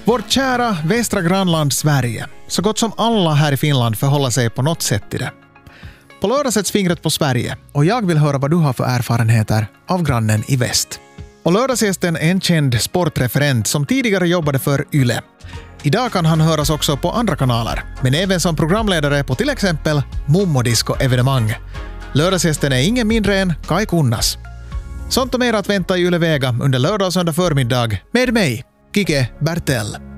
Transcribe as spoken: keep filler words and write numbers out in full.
Vårt kära västra grannland Sverige. Så gott som alla här i Finland förhåller sig på något sätt till det. På lördag sätts fingret på Sverige och jag vill höra vad du har för erfarenheter av grannen i väst. Och lördagsgästen är en känd sportreferent som tidigare jobbade för Yle. Idag kan han höras också på andra kanaler, men även som programledare på till exempel Mummodisco-evenemang. Lördagsgästen är ingen mindre än Kai Kunnas. Sånt och mer att vänta i Yle Vega under lördag och söndag förmiddag med mig, Kike Bertell.